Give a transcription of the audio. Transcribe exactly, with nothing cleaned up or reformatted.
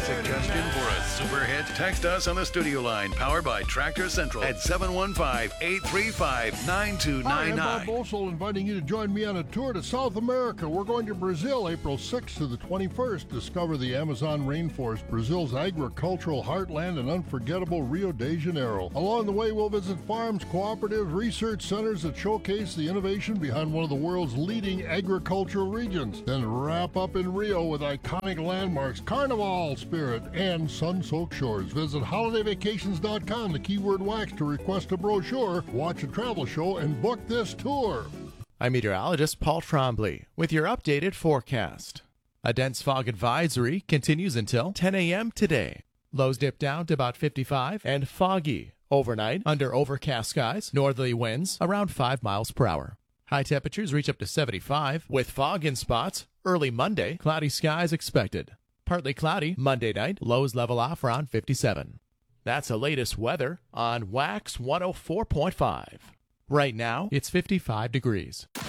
Suggestion for a super hit? Text us on the studio line powered by Tractor Central at seven one five, eight three five, nine two nine Hi, I'm nine. Bob Bosel, inviting you to join me on a tour to South America. We're going to Brazil April sixth to the twenty-first. Discover the Amazon rainforest, Brazil's agricultural heartland, and unforgettable Rio de Janeiro. Along the way, we'll visit farms, cooperatives, research centers that showcase the innovation behind one of the world's leading agricultural regions. Then wrap up in Rio with iconic landmarks, Carnival spirit, and sun-soaked shores. Visit holiday vacations dot com, the keyword wax, to request a brochure, watch a travel show, and book this tour. I'm meteorologist Paul Trombley with your updated forecast. A dense fog advisory continues until ten a.m. today. Lows dip down to about fifty-five and foggy overnight under overcast skies, northerly winds around five miles per hour. High temperatures reach up to seventy-five with fog in spots early Monday. Cloudy skies expected. Partly cloudy Monday night. Lows level off around fifty-seven. That's the latest weather on Wax one oh four point five. Right now, it's fifty-five degrees.